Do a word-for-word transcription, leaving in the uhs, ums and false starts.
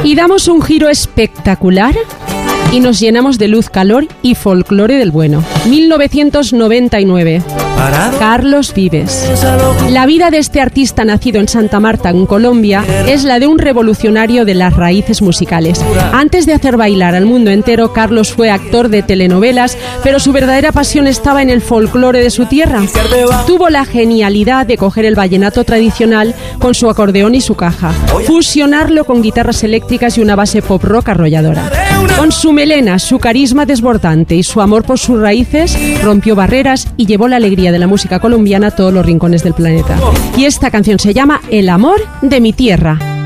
Y damos un giro espectacular y nos llenamos de luz, calor y folclore del bueno. mil novecientos noventa y nueve. Carlos Vives. La vida de este artista nacido en Santa Marta, en Colombia, es la de un revolucionario de las raíces musicales. Antes de hacer bailar al mundo entero, Carlos fue actor de telenovelas, pero su verdadera pasión estaba en el folclore de su tierra. Tuvo la genialidad de coger el vallenato tradicional con su acordeón y su caja, fusionarlo con guitarras eléctricas y una base pop rock arrolladora. Con su melena, su carisma desbordante y su amor por sus raíces, rompió barreras y llevó la alegría de la música colombiana a todos los rincones del planeta. Y esta canción se llama El amor de mi tierra.